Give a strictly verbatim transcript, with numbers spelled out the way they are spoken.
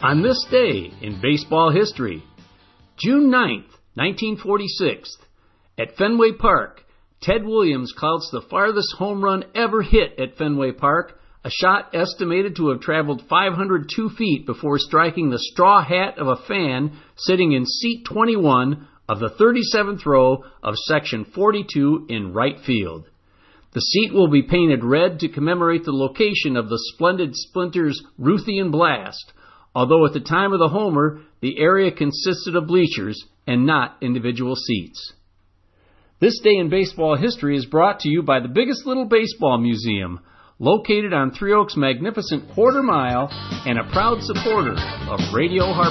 On this day in baseball history, June ninth, nineteen forty-six, at Fenway Park, Ted Williams clouts the farthest home run ever hit at Fenway Park, a shot estimated to have traveled five hundred two feet before striking the straw hat of a fan sitting in seat twenty-one of the thirty-seventh row of section forty-two in right field. The seat will be painted red to commemorate the location of the splendid Splinters Ruthian Blast, although at the time of the homer, the area consisted of bleachers and not individual seats. This day in baseball history is brought to you by the Biggest Little Baseball Museum, located on Three Oaks' magnificent quarter mile and a proud supporter of Radio Harper.